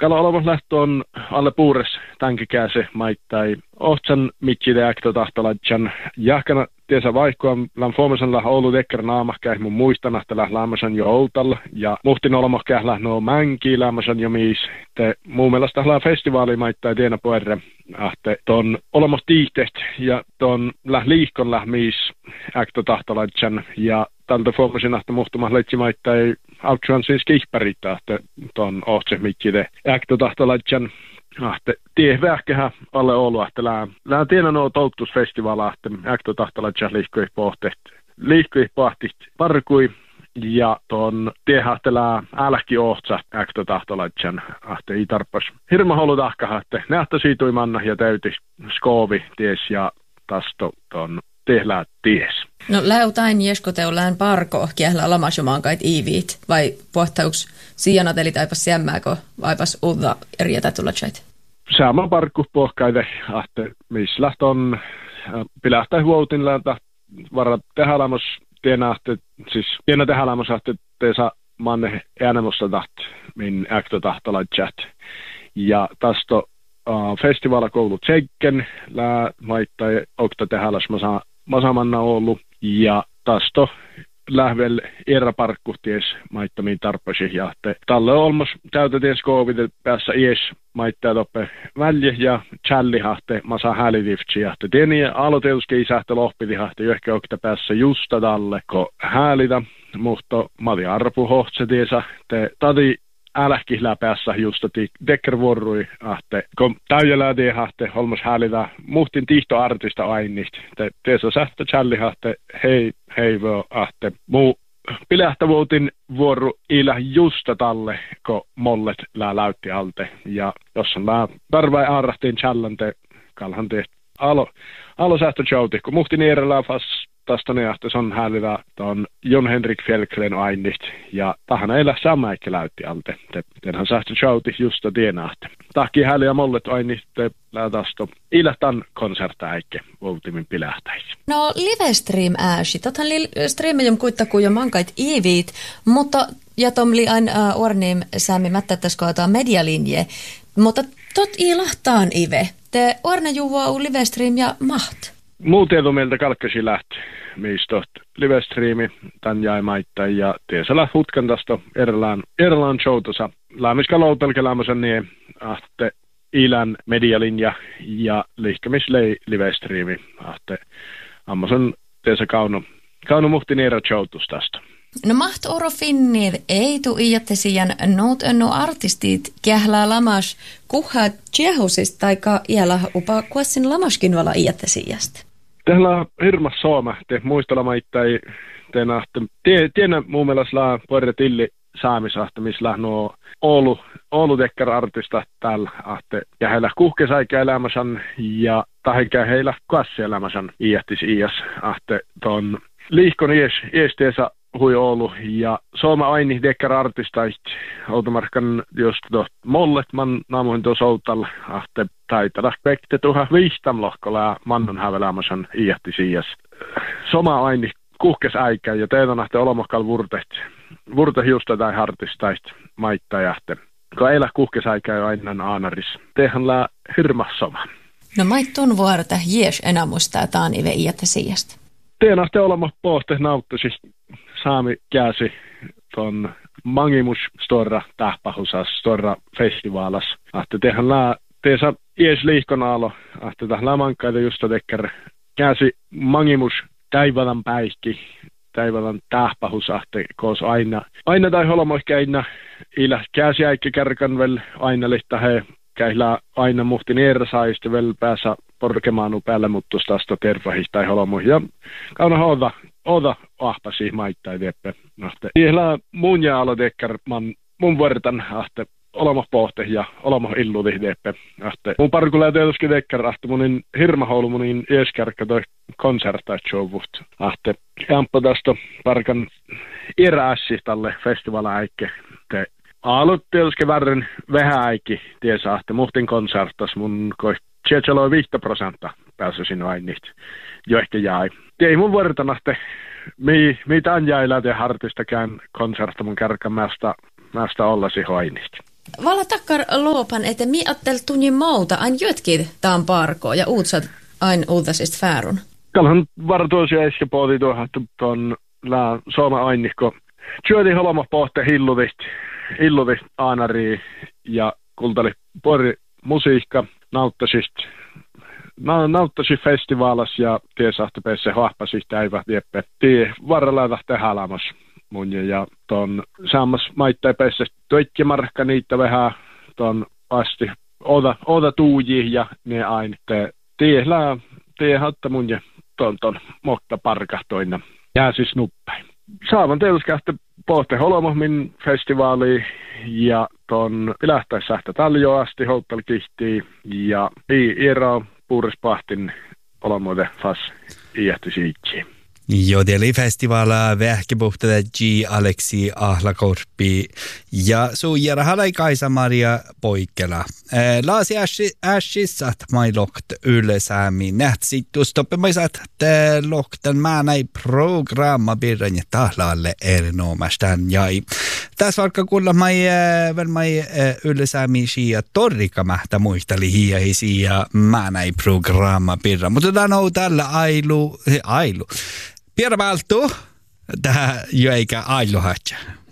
Kala olevan lähtö on alle puures tänkikäse maittai. Ohtsan mitkide äkto tahtoladjan jahkana tiesä vaikkoa län Suomessa ollut ekkär naamahkäih mun muistan, että lämmäsen jo outalla. Ja muhtin olemahkäih lähnoo mänkiä lämmäsen jo miis. Te muun mielestä festivaali maittai tiena puerre. Ahte ton olemos tiihteht ja ton liihkon miis äkto tahtoladjan ja tältä Suomessa että muhtumas leitsi maittai Outransin skihpäriitä, että ton ohtse mikkide äkto tahtoladjan. Ahte tie vähkehä alle ollut, että lää tiena nuo touttusfestivaala, että äkto tahtoladjan liikkui pohtit parkui. Ja ton tiehähtelää älki ohtsa äkto tahtoladjan, ahte ei tarpas. Hirma holu tahkaha, että nähtä siitui manna ja täyti skoovi ties ja tasto ton tehlää ties. No läutain jeskoteulään parko kielä lamasjomankait iiviit vai puhtauks sijanateli taipas jämmääkö vaipas uutta eriätätuladjait? Sama parkku pohkaide, ahte missä on pilähtä huoutin lääntä varat tehdä lamos tienahte, siis tiena tehdä lamos ahte teesa manne äänemossa taht min äkto tahtoladjat. Ja tasto festivaala koulut tsekken, lää maittai okta tehäläs masamanna ollut, ja tasto lähvel eräparkku ties maittamiin tarpasi, ja talle on olmos täytäties koovit päässä ies maittaa toppe välje, ja challihahte masa häälidifti, ja tieni aloitelski isähte lohpidihahte, johonkin okta päässä justa talle, ko häälitä, mutta mati arpu hohtse tiesä, te tadi älähkihlää päässä justa dekkervuorui, ahte, kun täyjälää tiehahte, olmos häälitä muhtin tihtoartista ainist, te tiesä sähtä challihahte, hei vö, ahte, muu pilähtävuutin vuoru ilä justa talle, kun mollet läytti alte, ja jos on tarvai aarahtiin challante, kalhan tehty. Alo sähtö showti, kun muhtin eerellä tästä ne, että se on häälillä tuon Jon Henrik Fjällgren ainist, ja tahan elä samaikke läytti alte. Tenhän sähtö showti justa tienahte. Tahki häälillä mollet ainist, lähtästö ilähtän konsertäikke, voutimin pilähtäisi. No livestream ääsi, tothan streamejum kuittaku jo mankait iiviit, mutta jatomli ain orniim säämi mättättäskoataan medialinje, mutta tot ilahtaan ive. Te orne juua livestream ja maht. Muu tieto meiltä kalkkasi lähti, mistä livestreami tän jäi maittain ja tiesälä hutkan tästä erlaan showtosa. Lämmiskä loutelkelämösen niin, ahte ilän medialinja ja liikkämislei livestreami, ahte ammosen tiesä kauno muhtin erä showtus tästä. No maht oro finnir ei tuu iättesijan nout önnu artistit kählää lamas kuhaa tjehusista taika iällä upa kuassin lamaskin vala iättesijasta. Tehllä hirmas sooma, te muistelama ittai tenahte. Tiedän muun mielestä puhuta tilli saamisahte, missä nuo Oulu tekkär artista täällä ahte. Ja heillä kuhkesaikä elämäsän ja tahikä heillä kassi-elämäsän iättis iäs ahte ton liihkon iästeensä hui Oulu ja sooma aini tekkär artistait automarkan just mollet man naamuhin tuossa outalla ahte taitala pekte tuha viistamlohkolla mannon hävelämäsän iättis iäs. Soma aini kuhkes äikä ja teidän ahte olomokkal vurte hiusta tai hartistait maittajahte. Kun eilä kuhkes äikä jo aina aanaris. Tehän lää hirmas soma. No maittuun vuorota jees enamusta taan ive iättesijasta. Teidän ahte olema pohte nauttisi saami käsi ton Mangimus storra tähpahusas storra festivaalas. Ahte tehän lää teesa ies liihkonaalo. Ahte tähän mankkaita justa tekkär käsi Mangimus Täivalan päihki, Täivalan tähpahusahte, koos aina tai holomoihkäinä, ilä käsiäikki kärkän vel aina lihtahe, käillä aina muhtin eersaiste vel päässä porkemaanu päälle muttustasta tervahista tai holomoihin. Ja kauna oda ahpasi maittai teppe. Ihla mun ja aloitekkär mun vuortan ahte olema pohte ja olema illu teppe. Mun parkulla tietysti tekkär ahte munin hirmahoulu munin ieskärkkä toi konsertashowut. Ahte jämpä tästä parkan irässi tälle festivalaikke. Te alut tietysti värren vähäikki tiesä ahte muhtin konsertas mun koi 5% pääsy sinua ainit. Jo ehkä jäi. Ei mun vuortan ahte mitä jäi lähti hartistakään konsertta mun kärkämästä olla si hoinista. Valla takkar loopan, että mi attel tunni muuta ain jötkid taan parko ja uutsat ain uutasist fäärun. Kalhan varatuosia ehkä pohti tuohon, että tuon Suomen ainikko. Syötiin haloma pohte hilluvist aanari ja kultali pori musiikka nauttasi festivaalas ja tiesahti pesse hahpasista eivät vieppe. Tie varrella tehälämäs mun ja ton sammas maittai pesse töikkimarkka niitä vähän ton asti oda tuuji ja ne aina tie hatta mun ja ton mokta parkahtoina. Jää siis nuppäin. Saavan teilskähtä pohte Holomohmin festivaali ja ton pilähtäissähtä taljoa asti houttelkihtii ja Iiro puurispahtin olomuuden fas iähty siitsiin. Jodeli festivaala vähkepuhtele G. Aleksi Ahlakorpi ja suujara halai Kaisa-Maria Poikkela. Laasi ässissat mai lokt ylesäämi nähtsittus toppemaisat lokten määnäi programma birran ja tahlaalle erinomastan jäi. Tässä vaikka kuulla mai ylesäämi siia torrika mähtä muistali hiihisi ja määnäi programma birran. Mutta tämä on tällä ailu. Pierre Valtu, tähän jo eikä ailuhatja.